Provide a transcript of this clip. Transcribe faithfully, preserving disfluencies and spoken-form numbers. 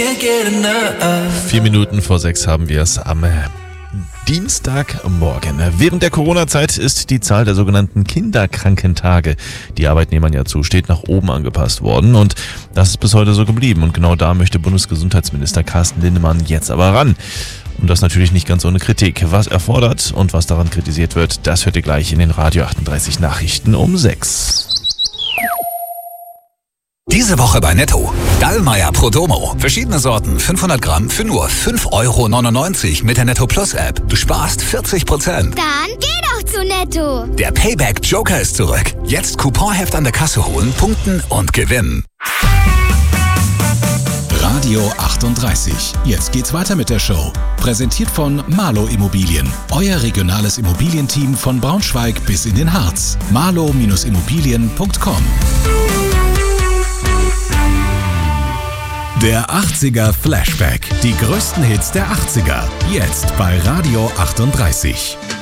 Vier Minuten vor sechs haben wir es am Dienstagmorgen. Während der Corona-Zeit ist die Zahl der sogenannten Kinderkrankentage, die Arbeitnehmern ja zusteht, nach oben angepasst worden. Und das ist bis heute so geblieben. Und genau da möchte Bundesgesundheitsminister Carsten Linnemann jetzt aber ran. Und das natürlich nicht ganz ohne Kritik. Was er fordert und was daran kritisiert wird, das hört ihr gleich in den Radio achtunddreißig Nachrichten um sechs. Diese Woche bei Netto. Dallmayr Prodomo. Verschiedene Sorten, fünfhundert Gramm für nur fünf Euro neunundneunzig mit der Netto Plus App. Du sparst vierzig Prozent. Dann geh doch zu Netto. Der Payback Joker ist zurück. Jetzt Couponheft an der Kasse holen, punkten und gewinnen. Radio achtunddreißig. Jetzt geht's weiter mit der Show. Präsentiert von Marlow Immobilien. Euer regionales Immobilienteam von Braunschweig bis in den Harz. marlow Immobilien punkt com. Der achtziger Flashback. Die größten Hits der achtziger. Jetzt bei Radio achtunddreißig.